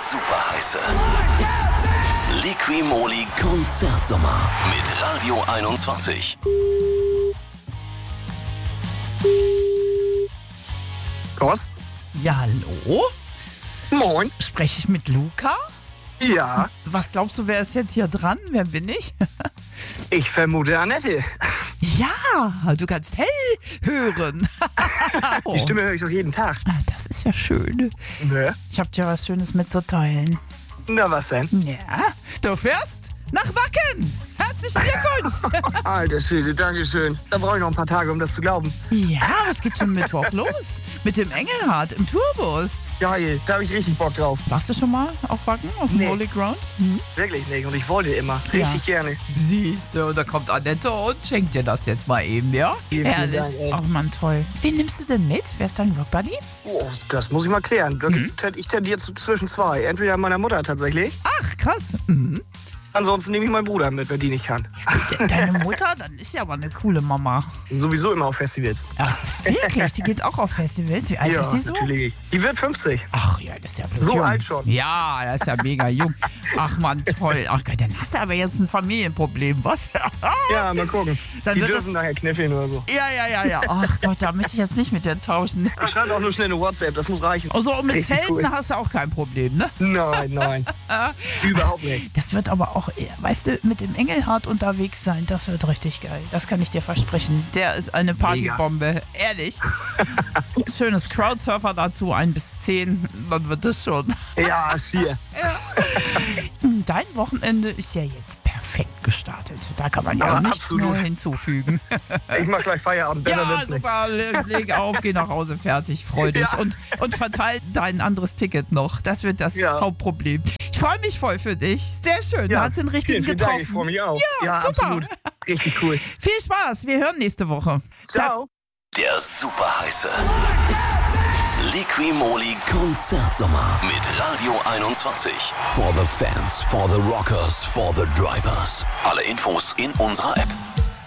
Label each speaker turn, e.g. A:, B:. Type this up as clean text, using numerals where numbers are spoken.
A: Superheiße Liqui-Moly Konzertsommer mit Radio 21.
B: Kost?
C: Ja, hallo?
B: Moin.
C: Spreche ich mit Luca?
B: Ja,
C: Was glaubst du, wer ist jetzt hier dran? Wer bin ich?
B: ich vermute Annette.
C: Ja, du kannst hell hören.
B: Die Stimme höre ich doch jeden Tag.
C: Ah, das ist ja schön.
B: Ne?
C: Ich habe dir was Schönes mitzuteilen.
B: Na, was denn?
C: Ja, du fährst nach Wacken. Herzlichen Glückwunsch.
B: Alter Schwede, Dankeschön. Da brauche ich noch ein paar Tage, um das zu glauben.
C: Ja, es geht schon Mittwoch los. Mit dem Engelhardt im Tourbus.
B: Geil, da habe ich richtig Bock drauf.
C: Warst du schon mal auf Wacken, auf dem
B: Nee.
C: Holy Ground? Hm?
B: Wirklich nicht. Und ich wollte immer.
C: Ja.
B: Richtig gerne.
C: Siehst du, und da kommt Annette und schenkt dir das jetzt mal eben, ja?
B: Vielen
C: Ehrlich.
B: Dank, ey.
C: Ach man, toll. Wen nimmst du denn mit? Wer ist dein Rockbuddy?
B: Oh, das muss ich mal klären. Ich tendiere zwischen zwei. Entweder meiner Mutter tatsächlich.
C: Ach, krass. Mhm.
B: Ansonsten nehme ich meinen Bruder mit, wenn die nicht kann.
C: Deine Mutter, dann ist ja aber eine coole Mama.
B: Sowieso immer auf Festivals.
C: Ja, wirklich? Die geht auch auf Festivals? Wie alt
B: Ja,
C: ist sie so?
B: natürlich. Die wird 50.
C: Ach ja, das ist ja bloß
B: So
C: jung.
B: alt schon.
C: Ja, das ist ja mega jung. Ach man, toll. Ach Gott, dann hast du aber jetzt ein Familienproblem, was?
B: Ja, mal gucken.
C: Dann
B: Die
C: wird
B: dürfen
C: das-
B: nachher kniffeln oder so.
C: Ja. Ach Gott, da möchte ich jetzt nicht mit dir tauschen.
B: Ich schreibe auch nur schnell eine WhatsApp, das muss reichen.
C: Also mit
B: Richtig
C: Zelten
B: cool.
C: hast du auch kein Problem, ne?
B: Nein. Überhaupt nicht.
C: Das wird aber auch, weißt du, mit dem Engelhardt unterwegs sein, das wird richtig geil. Das kann ich dir versprechen. Der ist eine Partybombe, ehrlich. Schönes Crowdsurfer dazu, 1 bis 10, dann wird das schon.
B: Ja, schier.
C: Dein Wochenende ist ja jetzt perfekt gestartet. Da kann man ja
B: Aber
C: nichts
B: absolut.
C: mehr hinzufügen.
B: Ich mach gleich Feierabend, besser
C: Ja,
B: wird's nicht.
C: super, leg auf, geh nach Hause, fertig, freu dich.
B: Ja.
C: Und verteil dein anderes Ticket noch. Das wird das
B: Ja.
C: Hauptproblem. Ich freue mich voll für dich. Sehr schön, du hast den richtigen
B: vielen
C: getroffen.
B: Dank, ich freue mich auch.
C: Ja, super.
B: Absolut. Richtig cool.
C: Viel Spaß, wir hören nächste Woche.
B: Ciao.
A: Der Superheiße Liqui-Moly Konzertsommer mit Radio 21. For the fans, for the rockers, for the drivers. Alle Infos in unserer App.